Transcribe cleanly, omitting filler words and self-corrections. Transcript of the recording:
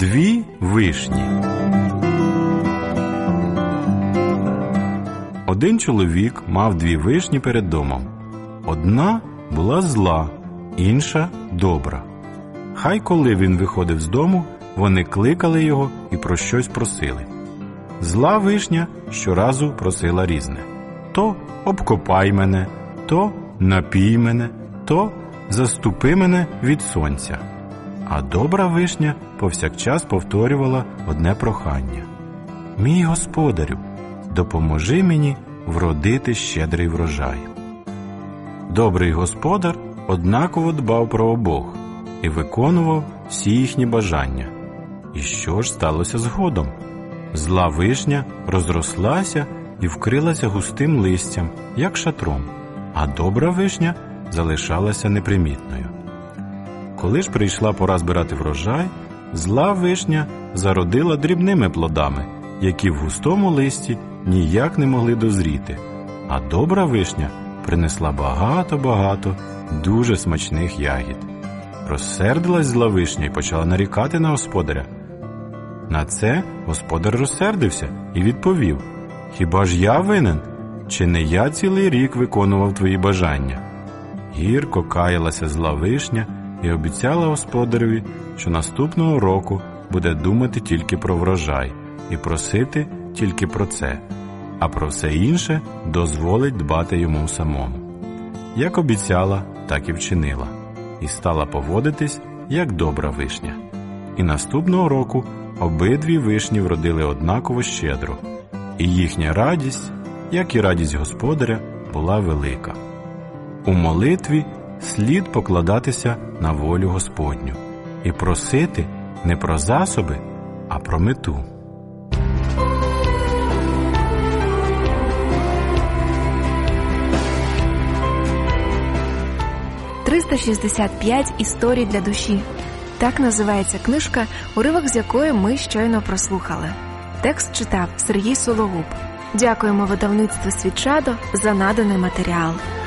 Дві вишні. Один чоловік мав дві вишні перед домом. Одна була зла, інша добра. Хай коли він виходив з дому, вони кликали його і про щось просили. Зла вишня щоразу просила різне. То обкопай мене, то напій мене, то заступи мене від сонця. А добра вишня повсякчас повторювала одне прохання. Мій господарю, допоможи мені вродити щедрий врожай. Добрий господар однаково дбав про обох і виконував всі їхні бажання. І що ж сталося згодом? Зла вишня розрослася і вкрилася густим листям, як шатром, а добра вишня залишалася непримітною. Коли ж прийшла пора збирати врожай, зла вишня зародила дрібними плодами, які в густому листі ніяк не могли дозріти, а добра вишня принесла багато-багато дуже смачних ягід. Розсердилась зла вишня і почала нарікати на господаря. На це господар розсердився і відповів: «Хіба ж я винен? Чи не я цілий рік виконував твої бажання?» Гірко каялася зла вишня і обіцяла господареві, що наступного року буде думати тільки про врожай і просити тільки про це, а про все інше дозволить дбати йому самому. Як обіцяла, так і вчинила, і стала поводитись, як добра вишня. І наступного року обидві вишні вродили однаково щедро, і їхня радість, як і радість господаря, була велика. У молитві слід покладатися на волю Господню і просити не про засоби, а про мету. «365 історій для душі». Так називається книжка, уривок з якої ми щойно прослухали. Текст читав Сергій Сологуб. Дякуємо видавництву «Світшадо» за наданий матеріал.